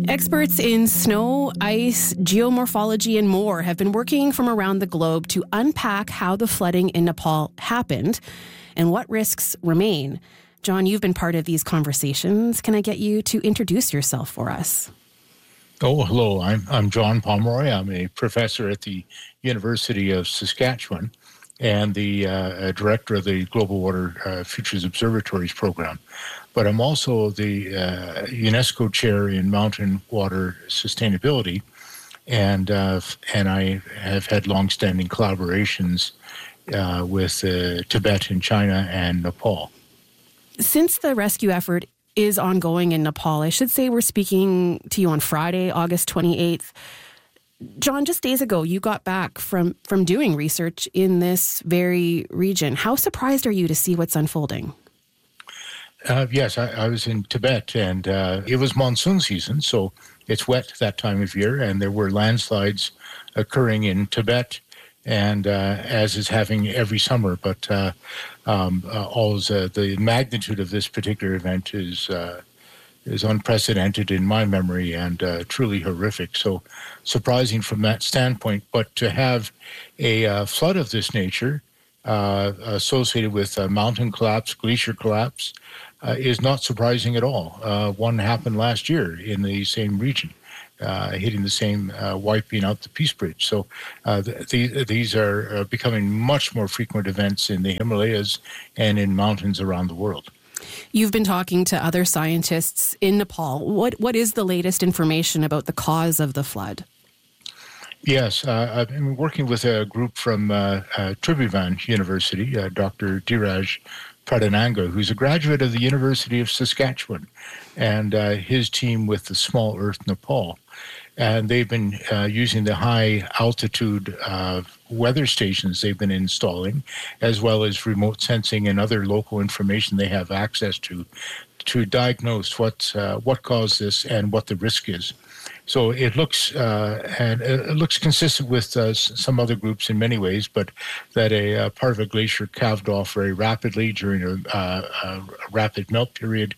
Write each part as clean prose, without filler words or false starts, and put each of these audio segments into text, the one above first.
Experts in snow, ice, geomorphology, and more have been working from around the globe to unpack how the flooding in Nepal happened and what risks remain. John, you've been part of these conversations. Can I get you to introduce yourself for us? Oh, hello. I'm John Pomeroy. I'm a professor at the University of Saskatchewan and the director of the Global Water Futures Observatories program. But I'm also the UNESCO chair in mountain water sustainability, and I have had longstanding collaborations with Tibet and China and Nepal. Since the rescue effort is ongoing in Nepal, I should say we're speaking to you on Friday, August 28th. John, just days ago, you got back from doing research in this very region. How surprised are you to see what's unfolding? Yes, I was in Tibet, and it was monsoon season, so it's wet that time of year, and there were landslides occurring in Tibet, and as is having every summer. But the magnitude of this particular event is unprecedented in my memory and truly horrific. So surprising from that standpoint. But to have a flood of this nature associated with mountain collapse, glacier collapse, is not surprising at all. One happened last year in the same region, hitting the same, wiping out the Peace Bridge. So these are becoming much more frequent events in the Himalayas and in mountains around the world. You've been talking to other scientists in Nepal. What is the latest information about the cause of the flood? Yes, I've been working with a group from Tribhuvan University, Dr. Dheeraj Pradhananga, who's a graduate of the University of Saskatchewan, and his team with the Small Earth Nepal. And they've been using the high-altitude weather stations they've been installing, as well as remote sensing and other local information they have access to diagnose what caused this and what the risk is. So it looks consistent with some other groups in many ways, but that a part of a glacier calved off very rapidly during a rapid melt period.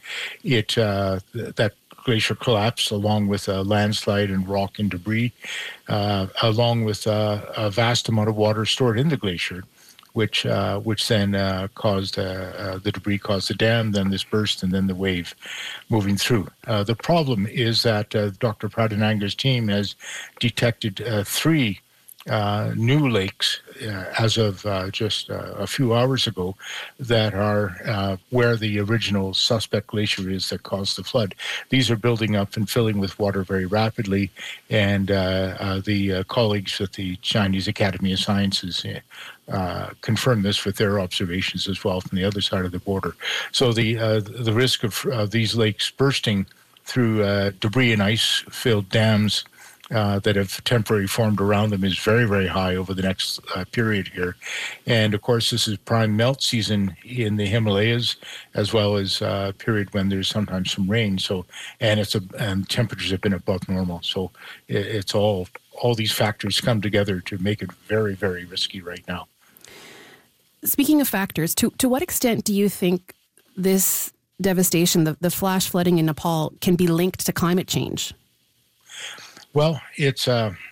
That glacier collapsed along with a landslide and rock and debris, along with a vast amount of water stored in the glacier, which then caused the debris caused the dam, then this burst, and then the wave moving through. The problem is that Dr. Pradhananga's team has detected three new lakes as of just a few hours ago that are where the original suspect glacier is that caused the flood. These are building up and filling with water very rapidly, and the colleagues at the Chinese Academy of Sciences confirm this with their observations as well from the other side of the border. So the risk of these lakes bursting through debris and ice-filled dams that have temporarily formed around them is very, very high over the next period here. And of course, this is prime melt season in the Himalayas, as well as a period when there's sometimes some rain. So, and temperatures have been above normal. So it's all these factors come together to make it very, very risky right now. Speaking of factors, to what extent do you think this devastation, the flash flooding in Nepal, can be linked to climate change? Well, this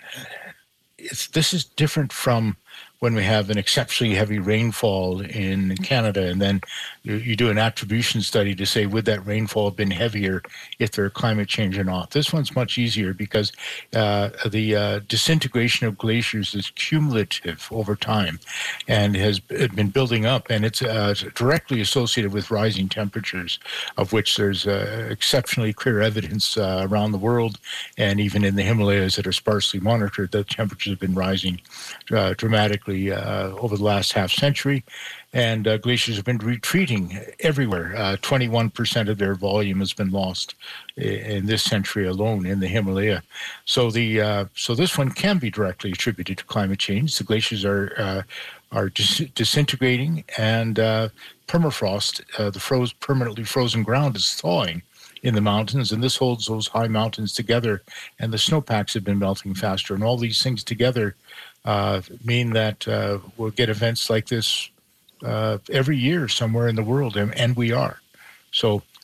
is different from when we have an exceptionally heavy rainfall in Canada, and then you do an attribution study to say, would that rainfall have been heavier if there were climate change or not? This one's much easier because the disintegration of glaciers is cumulative over time and has been building up, and it's directly associated with rising temperatures, of which there's exceptionally clear evidence around the world and even in the Himalayas that are sparsely monitored that temperatures have been rising dramatically over the last half century, and glaciers have been retreating everywhere. 21% of their volume has been lost in this century alone in the Himalaya. So this one can be directly attributed to climate change. The glaciers are disintegrating, and permafrost, the permanently frozen ground, is thawing in the mountains, and this holds those high mountains together, and the snowpacks have been melting faster, and all these things together mean that we'll get events like this every year somewhere in the world, and we are. So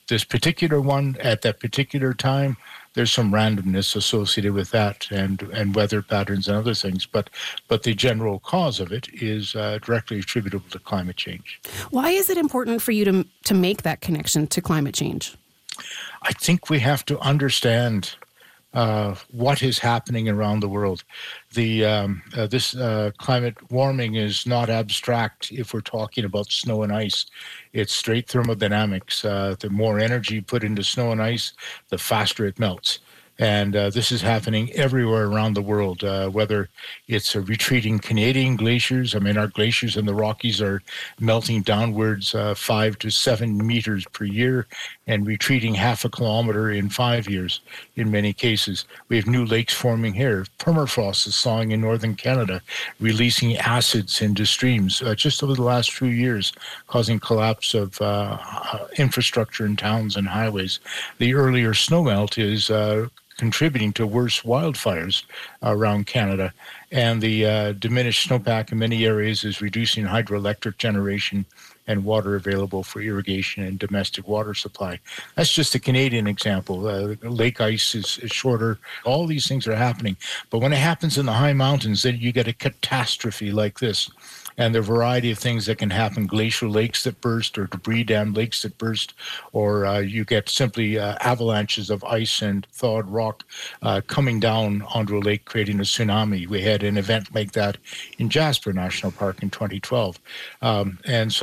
this particular one at that particular time, there's some randomness associated with that and weather patterns and other things, but the general cause of it is directly attributable to climate change. Why is it important for you to make that connection to climate change? I think we have to understand what is happening around the world. This climate warming is not abstract if we're talking about snow and ice. It's straight thermodynamics. The more energy put into snow and ice, the faster it melts. And this is happening everywhere around the world, whether it's retreating Canadian glaciers. I mean, our glaciers in the Rockies are melting downwards 5 to 7 meters per year and retreating half a kilometer in 5 years in many cases. We have new lakes forming here. Permafrost is thawing in northern Canada, releasing acids into streams just over the last few years, causing collapse of infrastructure in towns and highways. The earlier snowmelt is contributing to worse wildfires around Canada. And the diminished snowpack in many areas is reducing hydroelectric generation and water available for irrigation and domestic water supply. That's just a Canadian example. Lake ice is shorter. All these things are happening. But when it happens in the high mountains, then you get a catastrophe like this. And there are a variety of things that can happen, glacial lakes that burst or debris dam lakes that burst, or you get simply avalanches of ice and thawed rock coming down onto a lake, creating a tsunami. We had an event like that in Jasper National Park in 2012. And so